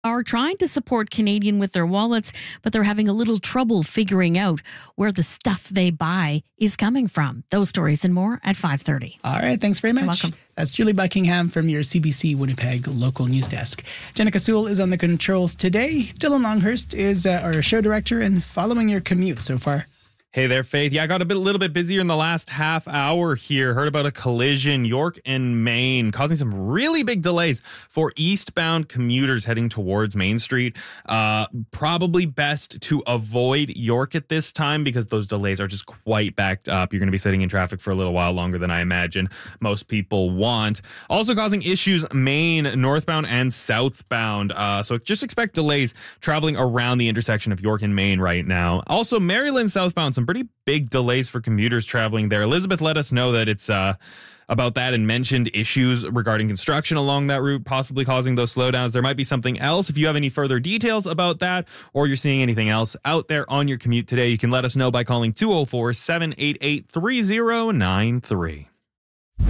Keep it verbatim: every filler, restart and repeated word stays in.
are trying to support Canadian with their wallets, but they're having a little trouble figuring out where the stuff they buy is coming from. Those stories and more at five thirty. All right, thanks very much. You're welcome. That's Julie Buckingham from your C B C Winnipeg local news desk. Jenica Sewell is on the controls today. Dylan Longhurst is uh, our show director and following your commute so far. Hey there, Faith. Yeah, I got a bit, little bit busier in the last half hour here. Heard about a collision, York and Main, causing some really big delays for eastbound commuters heading towards Main Street. Uh, probably best to avoid York at this time because those delays are just quite backed up. You're going to be sitting in traffic for a little while longer than I imagine most people want. Also causing issues, Main, northbound and southbound. Uh, so just expect delays traveling around the intersection of York and Main right now. Also, Maryland southbound, some pretty big delays for commuters traveling there. Elizabeth let us know that it's uh, about that and mentioned issues regarding construction along that route, possibly causing those slowdowns. There might be something else. If you have any further details about that or you're seeing anything else out there on your commute today, you can let us know by calling two oh four, seven eight eight, three oh nine three.